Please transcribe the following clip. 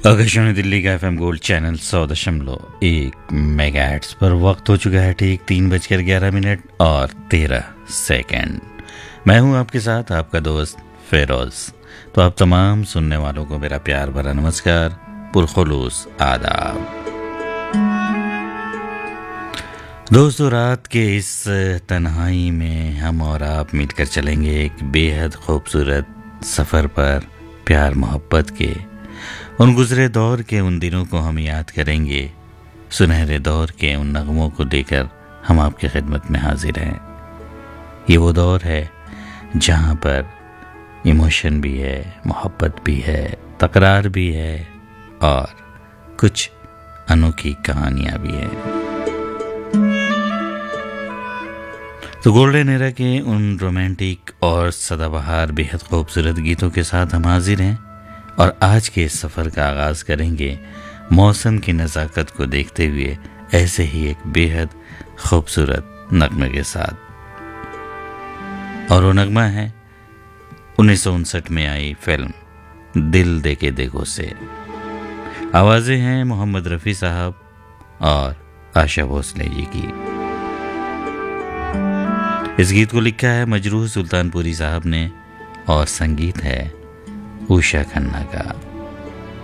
आकाशवाणी दिल्ली का FM gold channel 100.1 megahertz पर वक्त हो चुका है ठीक 3:11 और 13 सेकंड। मैं हूं आपके साथ आपका दोस्त फेरोज। तो आप तमाम सुनने वालों को मेरा प्यार भरा नमस्कार, पुरखुलूस आदाब। दोस्तों, रात के इस तन्हाई में हम और आप मिलकर चलेंगे एक बेहद खूबसूरत सफ़र पर। प्यार मोहब्बत के उन गुजरे दौर के उन दिनों को हम याद करेंगे। सुनहरे दौर के उन नगमों को लेकर हम आपकी खिदमत में हाजिर हैं। ये वो दौर है जहाँ पर इमोशन भी है, मोहब्बत भी है, तकरार भी है और कुछ अनोखी कहानियाँ भी हैं। तो गोल्डन एरा के उन रोमांटिक और सदाबहार बेहद खूबसूरत गीतों के साथ हम हाजिर हैं और आज के इस सफ़र का आगाज़ करेंगे मौसम की नज़ाकत को देखते हुए ऐसे ही एक बेहद खूबसूरत नगमे के साथ। और वो नगमा है 1959 में आई फिल्म दिल देके देखो से। आवाज़ें हैं मोहम्मद रफ़ी साहब और आशा भोसले जी की। इस गीत को लिखा है मजरूह सुल्तानपुरी साहब ने और संगीत है उषा खन्ना का।